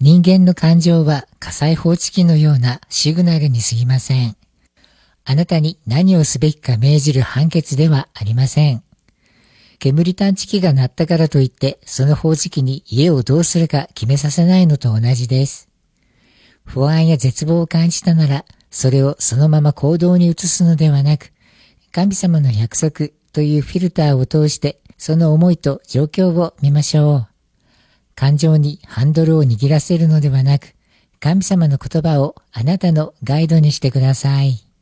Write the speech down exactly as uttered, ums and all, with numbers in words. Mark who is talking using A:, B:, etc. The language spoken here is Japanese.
A: 人間の感情は火災報知器のようなシグナルに過ぎません。あなたに何をすべきか命じる判決ではありません。煙探知機が鳴ったからといって、その報知器に家をどうするか決めさせないのと同じです。不安や絶望を感じたなら、それをそのまま行動に移すのではなく、神様の約束というフィルターを通して、その思いと状況を見ましょう。感情にハンドルを握らせるのではなく、神様の言葉をあなたのガイドにしてください。